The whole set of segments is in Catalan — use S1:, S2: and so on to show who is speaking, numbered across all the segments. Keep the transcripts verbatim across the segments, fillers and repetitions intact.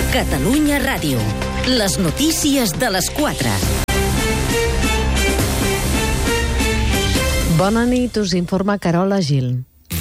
S1: Catalunya Ràdio. Les notícies de les quatre.
S2: Bona nit, us informa Carola Gil.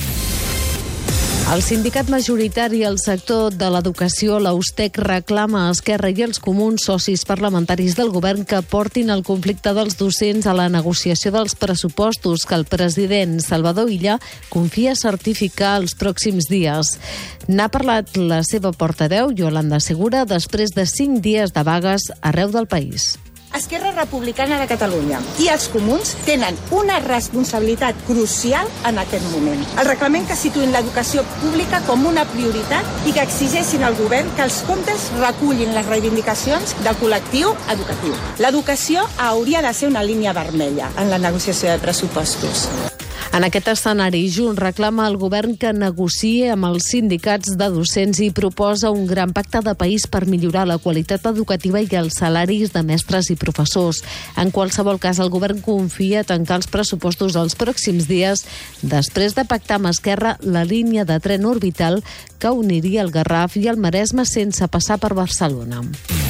S2: El sindicat majoritari al sector de l'educació, l'Austec, reclama a Esquerra i els comuns, socis parlamentaris del govern, que portin el conflicte dels docents a la negociació dels pressupostos que el president Salvador Illa confia certificar els pròxims dies. N'ha parlat la seva portaveu, Yolanda Segura, després de cinc dies de vagues arreu del país.
S3: Esquerra Republicana de Catalunya i els comuns tenen una responsabilitat crucial en aquest moment. El reglament que situïn l'educació pública com una prioritat i que exigeixin al govern que els comptes recullin les reivindicacions del col·lectiu educatiu. L'educació hauria de ser una línia vermella en la negociació de pressupostos.
S2: En aquest escenari, Junts reclama al govern que negociï amb els sindicats de docents i proposa un gran pacte de país per millorar la qualitat educativa i els salaris de mestres i professors. En qualsevol cas, el govern confia tancar els pressupostos els pròxims dies després de pactar amb Esquerra la línia de tren orbital que uniria el Garraf i el Maresme sense passar per Barcelona.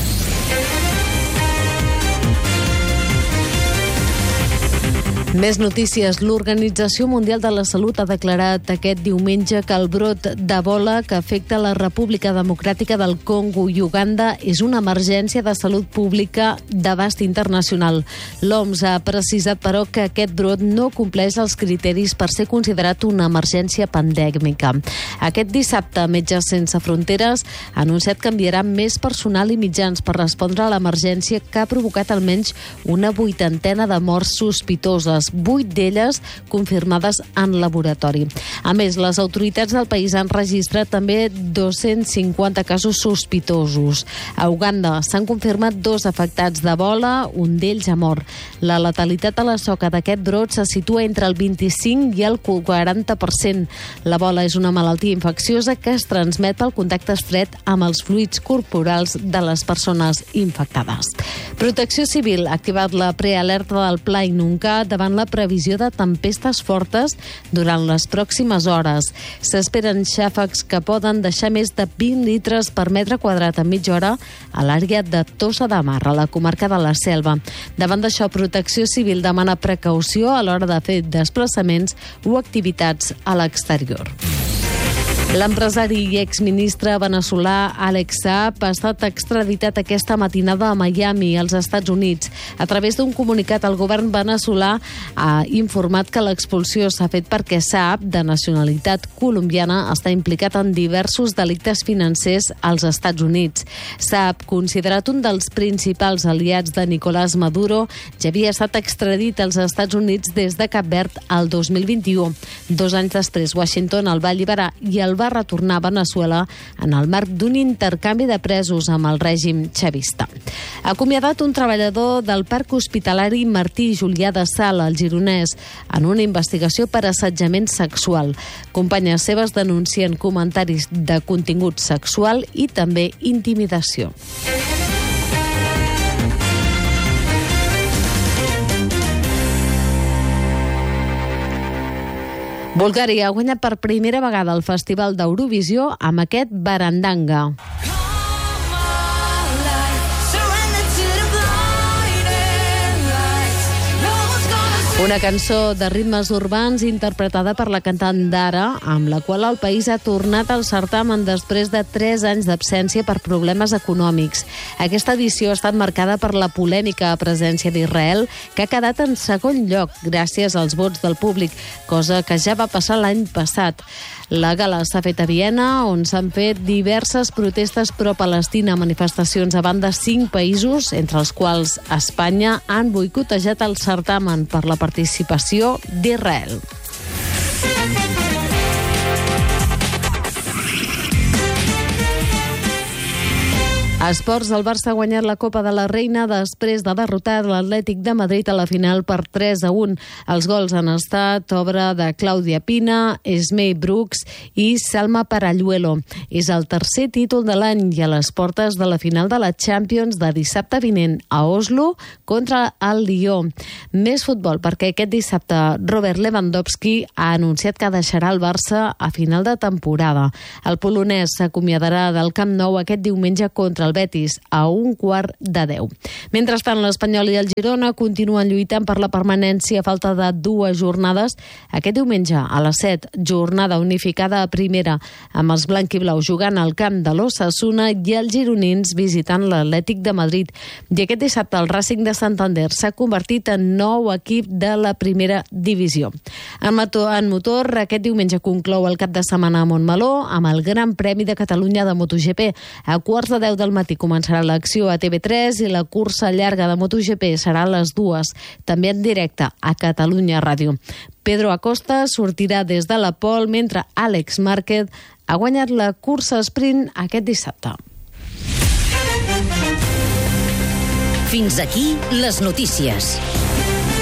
S2: Més notícies. L'Organització Mundial de la Salut ha declarat aquest diumenge que el brot d'Ebola que afecta la República Democràtica del Congo i Uganda és una emergència de salut pública d'abast internacional. L'O M S ha precisat, però, que aquest brot no compleix els criteris per ser considerat una emergència pandèmica. Aquest dissabte, Metges Sense Fronteres ha anunciat que enviarà més personal i mitjans per respondre a l'emergència que ha provocat almenys una vuitantena de morts sospitoses, vuit d'elles confirmades en laboratori. A més, les autoritats del país han registrat també dos-cents cinquanta casos sospitosos. A Uganda s'han confirmat dos afectats d'Ebola, un d'ells ha mort. La letalitat a la soca d'aquest brot se situa entre el vint-i-cinc i el quaranta per cent. L'Ebola és una malaltia infecciosa que es transmet pel contacte estret amb els fluids corporals de les persones infectades. Protecció Civil ha activat la prealerta del Pla Inunca davant la previsió de tempestes fortes durant les pròximes hores. S'esperen xàfecs que poden deixar més de vint litres per metre quadrat en mitja hora a l'àrea de Tossa de Mar, a la comarca de la Selva. Davant d'això, Protecció Civil demana precaució a l'hora de fer desplaçaments o activitats a l'exterior. L'empresari i exministre veneçolà Alex Saab ha estat extraditat aquesta matinada a Miami, als Estats Units. A través d'un comunicat, el govern veneçolà ha informat que l'expulsió s'ha fet perquè Saab, de nacionalitat colombiana, està implicat en diversos delictes financers als Estats Units. Saab, considerat un dels principals aliats de Nicolás Maduro, ja havia estat extradit als Estats Units des de Cap Verd el dos mil vint-i-u. Dos anys després, Washington el va alliberar i el va retornar a Veneçuela en el marc d'un intercanvi de presos amb el règim xavista. Ha acomiadat un treballador del Parc Hospitalari Martí Julià de Sal, al Gironès, en una investigació per assetjament sexual. Companyes seves denuncien comentaris de contingut sexual i també intimidació. Bulgària ha guanyat per primera vegada el Festival d'Eurovisió amb aquest Barandanga. Una cançó de ritmes urbans interpretada per la cantant Dara, amb la qual el país ha tornat al certamen després de tres anys d'absència per problemes econòmics. Aquesta edició ha estat marcada per la polèmica presència d'Israel, que ha quedat en segon lloc gràcies als vots del públic, cosa que ja va passar l'any passat. La gala s'ha fet a Viena, on s'han fet diverses protestes pro-Palestina, manifestacions a banda cinc països, entre els quals Espanya, han boicotejat el certamen per la participació d'Israel. A esports, el Barça ha guanyat la Copa de la Reina després de derrotar l'Atlètic de Madrid a la final per tres a un. Els gols han estat obra de Clàudia Pina, Esmei Brooks i Salma Paralluelo. És el tercer títol de l'any i a les portes de la final de la Champions de dissabte vinent a Oslo contra el Lió. Més futbol, perquè aquest dissabte Robert Lewandowski ha anunciat que deixarà el Barça a final de temporada. El polonès s'acomiadarà del Camp Nou aquest diumenge contra el Betis a un quart de deu. Mentrestant, l'Espanyol i el Girona continuen lluitant per la permanència a falta de dues jornades. Aquest diumenge a les set, jornada unificada a primera, amb els blanquiblaus jugant al camp de l'Osasuna i els gironins visitant l'Atlètic de Madrid. I aquest dissabte el Racing de Santander s'ha convertit en nou equip de la primera divisió. En motor, en motor, aquest diumenge conclou el cap de setmana a Montmeló amb el Gran Premi de Catalunya de MotoGP. A quarts de deu del matí començarà l'acció a T V tres i la cursa llarga de MotoGP serà a les dues, també en directe a Catalunya Ràdio. Pedro Acosta sortirà des de la pole, mentre Àlex Márquez ha guanyat la cursa sprint aquest dissabte.
S1: Fins aquí les notícies.